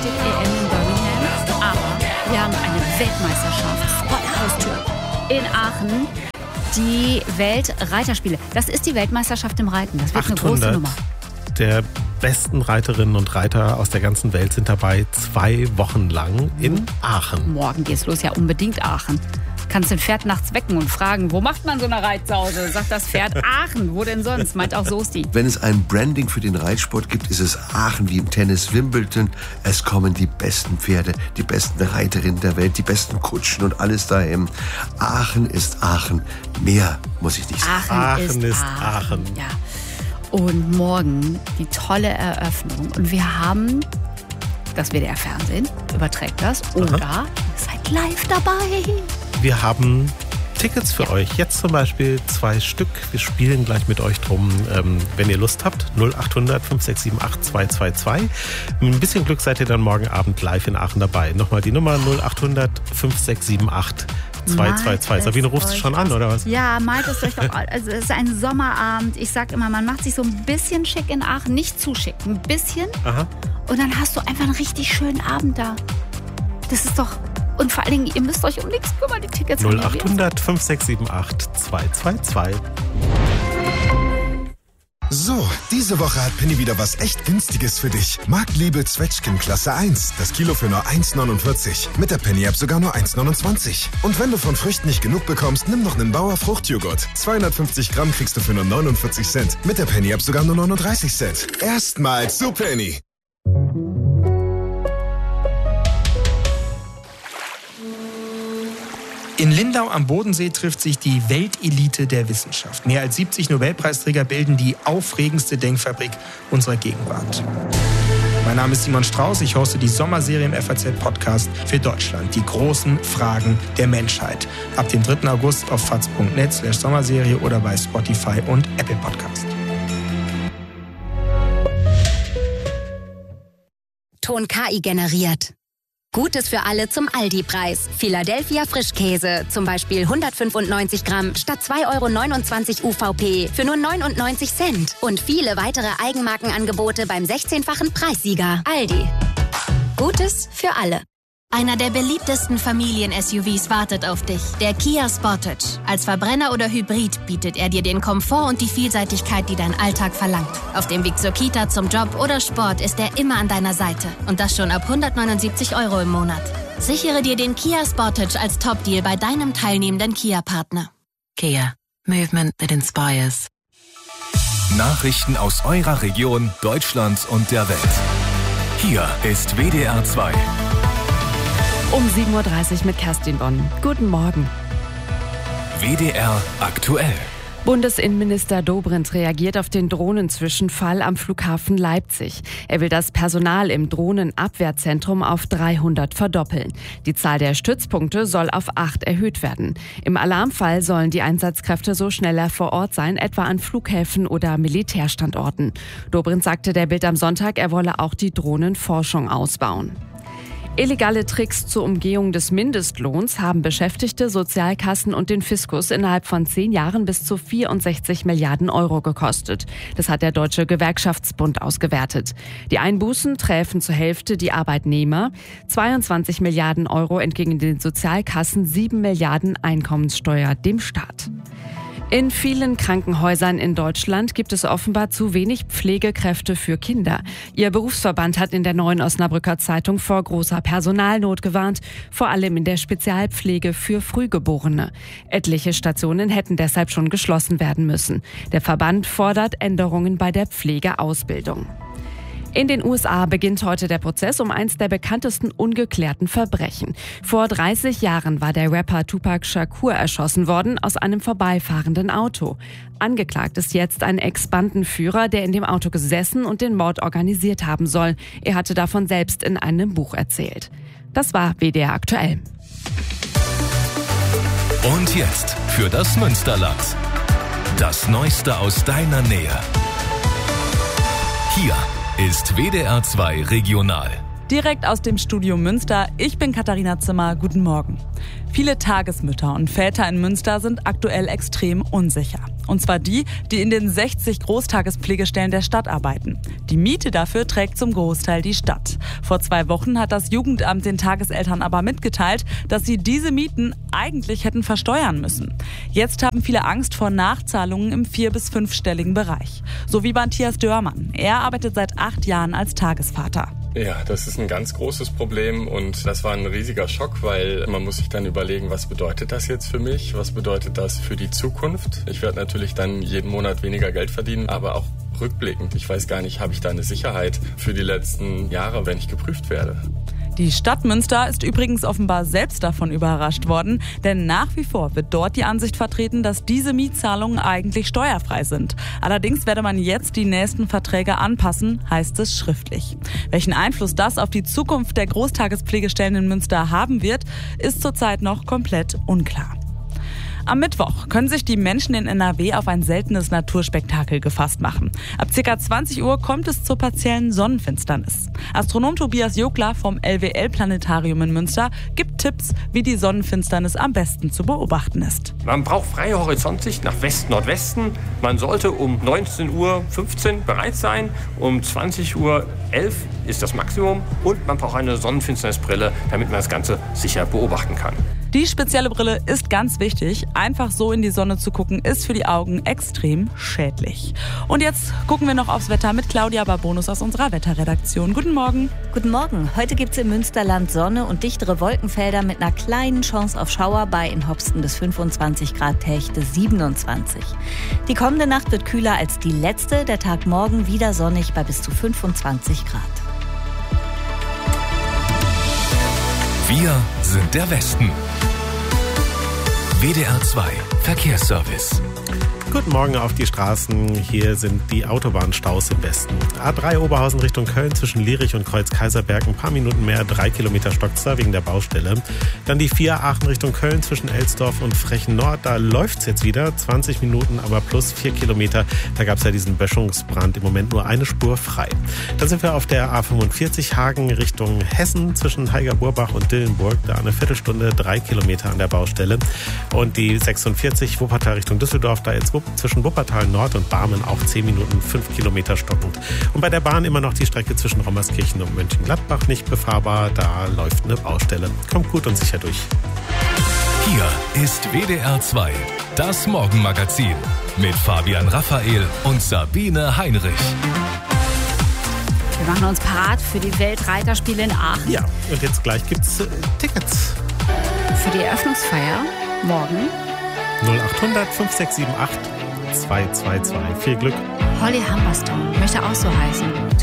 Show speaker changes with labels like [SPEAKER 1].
[SPEAKER 1] steht EM in Birmingham, aber wir haben eine Weltmeisterschaft vor der Haustür in Aachen. Die Weltreiterspiele. Das ist die Weltmeisterschaft im Reiten. Das wird eine große Nummer.
[SPEAKER 2] Der besten Reiterinnen und Reiter aus der ganzen Welt sind dabei 2 Wochen lang in Aachen.
[SPEAKER 1] Morgen geht's los, ja unbedingt Aachen. Kannst den Pferd nachts wecken und fragen, wo macht man so eine Reitsause? Sagt das Pferd Aachen, wo denn sonst? Meint auch Soesti.
[SPEAKER 3] Wenn es ein Branding für den Reitsport gibt, ist es Aachen wie im Tennis Wimbledon. Es kommen die besten Pferde, die besten Reiterinnen der Welt, die besten Kutschen und alles dahin. Aachen ist Aachen. Mehr muss ich nicht sagen.
[SPEAKER 2] Aachen ist Aachen.
[SPEAKER 1] Ja. Und morgen die tolle Eröffnung. Und wir haben das WDR Fernsehen, überträgt das. Oder ihr seid live dabei.
[SPEAKER 2] Wir haben Tickets für euch. Jetzt zum Beispiel 2 Stück. Wir spielen gleich mit euch drum, wenn ihr Lust habt. 0800 5678 222. Mit ein bisschen Glück seid ihr dann morgen Abend live in Aachen dabei. Nochmal die Nummer 0800 5678 222. Sabine, rufst du schon an, oder was?
[SPEAKER 1] Ja, malt es euch doch. Also es ist ein Sommerabend. Ich sag immer, man macht sich so ein bisschen schick in Aachen. Nicht zu schick, ein bisschen.
[SPEAKER 2] Aha.
[SPEAKER 1] Und dann hast du einfach einen richtig schönen Abend da. Das ist doch... Und vor allen Dingen, ihr müsst euch um nichts kümmern, die Tickets
[SPEAKER 2] 0800 5678 222.
[SPEAKER 4] So, diese Woche hat Penny wieder was echt Günstiges für dich. Marktliebe Zwetschgen Klasse 1. Das Kilo für nur 1,49. Mit der Penny-App sogar nur 1,29. Und wenn du von Früchten nicht genug bekommst, nimm noch einen Bauer Fruchtjoghurt. 250 Gramm kriegst du für nur 49 Cent. Mit der Penny-App sogar nur 39 Cent. Erstmals zu Penny.
[SPEAKER 5] In Lindau am Bodensee trifft sich die Weltelite der Wissenschaft. Mehr als 70 Nobelpreisträger bilden die aufregendste Denkfabrik unserer Gegenwart. Mein Name ist Simon Strauß, ich hoste die Sommerserie im FAZ-Podcast für Deutschland. Die großen Fragen der Menschheit. Ab dem 3. August auf faz.net/Sommerserie oder bei Spotify und Apple Podcast.
[SPEAKER 6] Ton KI generiert. Gutes für alle zum Aldi-Preis. Philadelphia Frischkäse, zum Beispiel 195 Gramm statt 2,29 € UVP für nur 99 Cent. Und viele weitere Eigenmarkenangebote beim 16-fachen Preissieger. Aldi. Gutes für alle.
[SPEAKER 7] Einer der beliebtesten Familien-SUVs wartet auf dich, der Kia Sportage. Als Verbrenner oder Hybrid bietet er dir den Komfort und die Vielseitigkeit, die dein Alltag verlangt. Auf dem Weg zur Kita, zum Job oder Sport ist er immer an deiner Seite. Und das schon ab 179 € im Monat. Sichere dir den Kia Sportage als Top-Deal bei deinem teilnehmenden Kia-Partner.
[SPEAKER 8] Kia. Movement that inspires.
[SPEAKER 9] Nachrichten aus eurer Region, Deutschland und der Welt. Hier ist WDR 2.
[SPEAKER 8] Um 7.30 Uhr mit Kerstin Bonn. Guten Morgen.
[SPEAKER 9] WDR aktuell.
[SPEAKER 8] Bundesinnenminister Dobrindt reagiert auf den Drohnenzwischenfall am Flughafen Leipzig. Er will das Personal im Drohnenabwehrzentrum auf 300 verdoppeln. Die Zahl der Stützpunkte soll auf 8 erhöht werden. Im Alarmfall sollen die Einsatzkräfte so schneller vor Ort sein, etwa an Flughäfen oder Militärstandorten. Dobrindt sagte der Bild am Sonntag, er wolle auch die Drohnenforschung ausbauen. Illegale Tricks zur Umgehung des Mindestlohns haben Beschäftigte, Sozialkassen und den Fiskus innerhalb von 10 Jahren bis zu 64 Milliarden € gekostet. Das hat der Deutsche Gewerkschaftsbund ausgewertet. Die Einbußen träfen zur Hälfte die Arbeitnehmer. 22 Milliarden € entgingen den Sozialkassen, 7 Milliarden Einkommenssteuer dem Staat. In vielen Krankenhäusern in Deutschland gibt es offenbar zu wenig Pflegekräfte für Kinder. Ihr Berufsverband hat in der Neuen Osnabrücker Zeitung vor großer Personalnot gewarnt, vor allem in der Spezialpflege für Frühgeborene. Etliche Stationen hätten deshalb schon geschlossen werden müssen. Der Verband fordert Änderungen bei der Pflegeausbildung. In den USA beginnt heute der Prozess um eins der bekanntesten ungeklärten Verbrechen. Vor 30 Jahren war der Rapper Tupac Shakur erschossen worden aus einem vorbeifahrenden Auto. Angeklagt ist jetzt ein Ex-Bandenführer, der in dem Auto gesessen und den Mord organisiert haben soll. Er hatte davon selbst in einem Buch erzählt. Das war WDR aktuell.
[SPEAKER 9] Und jetzt für das Münsterland. Das Neueste aus deiner Nähe. Hier ist WDR 2 Regional.
[SPEAKER 10] Direkt aus dem Studio Münster. Ich bin Katharina Zimmer. Guten Morgen. Viele Tagesmütter und Väter in Münster sind aktuell extrem unsicher. Und zwar die in den 60 Großtagespflegestellen der Stadt arbeiten. Die Miete dafür trägt zum Großteil die Stadt. Vor 2 Wochen hat das Jugendamt den Tageseltern aber mitgeteilt, dass sie diese Mieten eigentlich hätten versteuern müssen. Jetzt haben viele Angst vor Nachzahlungen im 4- bis 5-stelligen Bereich. So wie Matthias Dörmann. Er arbeitet seit 8 Jahren als Tagesvater.
[SPEAKER 11] Ja, das ist ein ganz großes Problem und das war ein riesiger Schock, weil man muss sich dann überlegen, was bedeutet das jetzt für mich? Was bedeutet das für die Zukunft? Ich werde natürlich dann jeden Monat weniger Geld verdienen, aber auch rückblickend. Ich weiß gar nicht, habe ich da eine Sicherheit für die letzten Jahre, wenn ich geprüft werde?
[SPEAKER 10] Die Stadt Münster ist übrigens offenbar selbst davon überrascht worden, denn nach wie vor wird dort die Ansicht vertreten, dass diese Mietzahlungen eigentlich steuerfrei sind. Allerdings werde man jetzt die nächsten Verträge anpassen, heißt es schriftlich. Welchen Einfluss das auf die Zukunft der Großtagespflegestellen in Münster haben wird, ist zurzeit noch komplett unklar. Am Mittwoch können sich die Menschen in NRW auf ein seltenes Naturspektakel gefasst machen. Ab ca. 20 Uhr kommt es zur partiellen Sonnenfinsternis. Astronom Tobias Jokler vom LWL-Planetarium in Münster gibt Tipps, wie die Sonnenfinsternis am besten zu beobachten ist.
[SPEAKER 12] Man braucht freie Horizontsicht nach West-Nordwesten. Man sollte um 19:15 Uhr bereit sein. Um 20:11 Uhr ist das Maximum. Und man braucht eine Sonnenfinsternisbrille, damit man das Ganze sicher beobachten kann.
[SPEAKER 10] Die spezielle Brille ist ganz wichtig. Einfach so in die Sonne zu gucken, ist für die Augen extrem schädlich. Und jetzt gucken wir noch aufs Wetter mit Claudia Barbonus aus unserer Wetterredaktion. Guten Morgen.
[SPEAKER 13] Guten Morgen. Heute gibt es im Münsterland Sonne und dichtere Wolkenfelder mit einer kleinen Chance auf Schauer bei in Hopsten bis 25 Grad, Techte 27. Die kommende Nacht wird kühler als die letzte. Der Tag morgen wieder sonnig bei bis zu 25 Grad.
[SPEAKER 9] Wir sind der Westen. WDR 2 Verkehrsservice.
[SPEAKER 2] Guten Morgen auf die Straßen. Hier sind die Autobahnstaus im Westen. A3 Oberhausen Richtung Köln zwischen Lierich und Kreuz-Kaiserberg ein paar Minuten mehr, 3 Kilometer stockt's da wegen der Baustelle. Dann die 4 Aachen Richtung Köln zwischen Elsdorf und Frechen Nord. Da läuft's jetzt wieder, 20 Minuten, aber plus 4 Kilometer. Da gab's ja diesen Böschungsbrand, im Moment nur eine Spur frei. Dann sind wir auf der A45 Hagen Richtung Hessen zwischen Heiger-Burbach und Dillenburg. Da eine Viertelstunde, 3 Kilometer an der Baustelle. Und die 46 Wuppertal Richtung Düsseldorf, da jetzt zwischen Wuppertal Nord und Barmen auch 10 Minuten, 5 Kilometer stockend. Und bei der Bahn immer noch die Strecke zwischen Rommerskirchen und Mönchengladbach nicht befahrbar. Da läuft eine Baustelle. Kommt gut und sicher durch.
[SPEAKER 9] Hier ist WDR 2, das Morgenmagazin mit Fabian Raphael und Sabine Heinrich.
[SPEAKER 1] Wir machen uns parat für die Weltreiterspiele in Aachen.
[SPEAKER 2] Ja, und jetzt gleich gibt's Tickets.
[SPEAKER 1] Für die Eröffnungsfeier morgen
[SPEAKER 2] 0800 5678 222. Viel Glück.
[SPEAKER 1] Holly Humberstone möchte auch so heißen.